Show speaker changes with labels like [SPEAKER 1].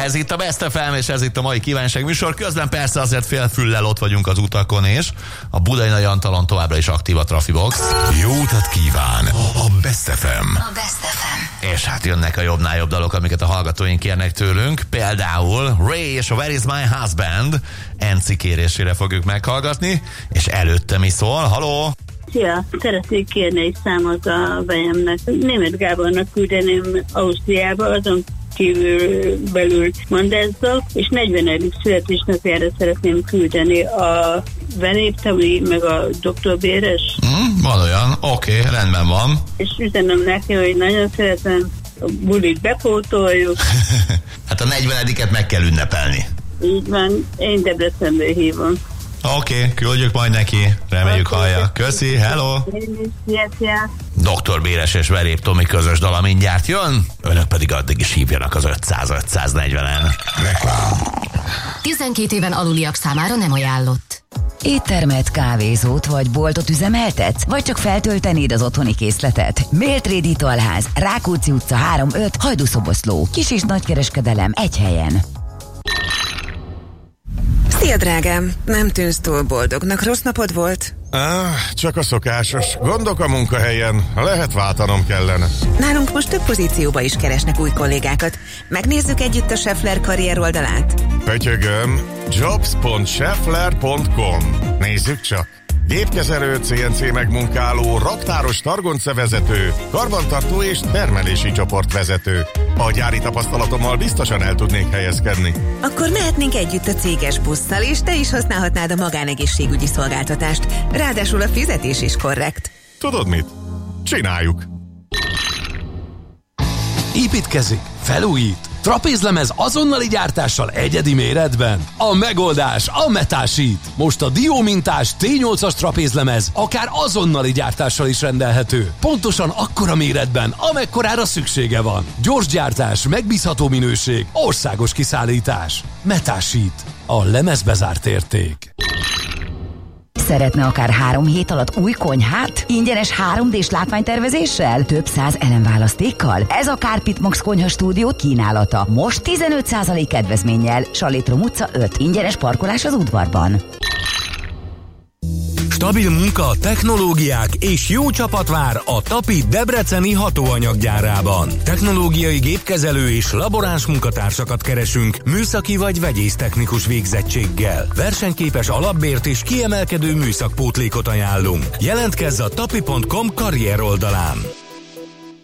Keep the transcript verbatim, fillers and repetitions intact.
[SPEAKER 1] Ez itt a Best ef em, és ez itt a mai kívánság műsor. Közben persze azért félfüllel ott vagyunk az utakon, és a Budai Nagy Antalon továbbra is aktív a Trafibox.
[SPEAKER 2] Jó utat kíván a Best ef em.
[SPEAKER 3] A Best ef em.
[SPEAKER 1] És hát jönnek a jobbnál jobb dalok, amiket a hallgatóink kérnek tőlünk. Például Ray és a Where is my husband Enci kérésére fogjuk meghallgatni, és előtte mi szól? Haló?
[SPEAKER 4] Szia! Szeretnék kérni egy számot a vejemnek. Németh Gábornak küldeném Ausztriába, azon kívül belül mondázzak, és negyvenedik születésnapjára szeretném küldeni a Veléptami, meg a doktor Béres.
[SPEAKER 1] Mm, van olyan, oké, okay, rendben van.
[SPEAKER 4] És üzenem neki, hogy nagyon szeretem, a bulit bepótoljuk.
[SPEAKER 1] Hát a negyvenediket meg kell ünnepelni.
[SPEAKER 4] Így van, én Debrecenből hívom.
[SPEAKER 1] Oké, okay, küldjük majd neki, reméljük okay. Hallja. Köszi, hello! doktor Béres és Verép Tomi közös dala mindjárt jön, önök pedig addig is hívjanak az ötszáz ötszáznegyvenen.
[SPEAKER 3] tizenkét éven aluliak számára nem ajánlott.
[SPEAKER 5] Éttermet, kávézót vagy boltot üzemeltetsz? Vagy csak feltöltenéd az otthoni készletet? Mailtrade Italház, Rákóczi utca három öt, Hajdúszoboszló. Kis és nagykereskedelem egy helyen.
[SPEAKER 6] Szia, drágám! Nem tűnsz túl boldognak, rossz napod volt?
[SPEAKER 7] Ah, csak a szokásos. Gondok a munkahelyen. Lehet váltanom kellene.
[SPEAKER 6] Nálunk most több pozícióba is keresnek új kollégákat. Megnézzük együtt a Schaeffler karrier oldalát?
[SPEAKER 7] Pötyögöm, jobs pont schaeffler pont com. Nézzük csak. Gépkezelő, cé en cé megmunkáló, raktáros targoncevezető, karbantartó és termelési csoportvezető. A gyári tapasztalatommal biztosan el tudnék helyezkedni.
[SPEAKER 6] Akkor mehetnénk együtt a céges busszal, és te is használhatnád a magánegészségügyi szolgáltatást. Ráadásul a fizetés is korrekt.
[SPEAKER 7] Tudod mit? Csináljuk!
[SPEAKER 8] Építkezik, felújít, trapézlemez azonnali gyártással egyedi méretben. A megoldás a Metasheet. Most a diómintás té nyolcas trapézlemez akár azonnali gyártással is rendelhető. Pontosan akkora méretben, amekkorára szüksége van. Gyors gyártás, megbízható minőség, országos kiszállítás. Metasheet. A lemezbezárt érték.
[SPEAKER 5] Szeretne akár három hét alatt új konyhát? Ingyenes három dés látványtervezéssel? Több száz elemválasztékkal? Ez a Carpetmox Konyha Stúdió kínálata. Most tizenöt százalék kedvezménnyel. Salétrom utca öt. Ingyenes parkolás az udvarban.
[SPEAKER 9] Stabil munka, technológiák és jó csapat vár a Tapi debreceni hatóanyaggyárában. Technológiai gépkezelő és laboráns munkatársakat keresünk műszaki vagy vegyésztechnikus végzettséggel. Versenyképes alapbért és kiemelkedő műszakpótlékot ajánlunk. Jelentkezz a tapi pont com karrier oldalán.